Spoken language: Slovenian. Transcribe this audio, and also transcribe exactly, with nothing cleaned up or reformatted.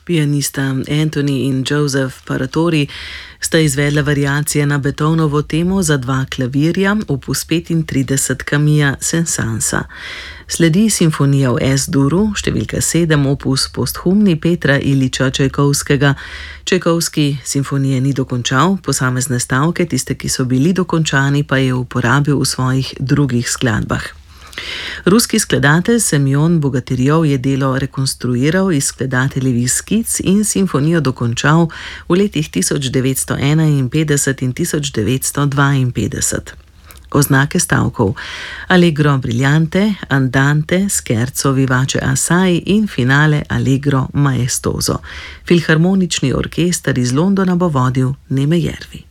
Pianista Anthony in Joseph Paratori sta izvedla variacije na Beethovnovo temo za dva klavirja, opus petintrideset Camilla Saint-Saënsa. Sledi simfonija v S-duru, številka sedem, opus posthumni Petra Iliča Čajkovskega. Čajkovski simfonije ni dokončal, posamezne stavke, tiste, ki so bili dokončani, pa je uporabil v svojih drugih skladbah. Ruski skladatelj Semjon Bogatirjov je delo rekonstruiral iz skladateljevih skic in simfonijo dokončal v letih tisoč devetsto enainpetdeset in tisoč devetsto dvainpetdeset. Oznake stavkov: Allegro brillante, andante, scherzo vivace assai in finale allegro maestoso. Filharmonični orkester iz Londona bo vodil Neme Järvi.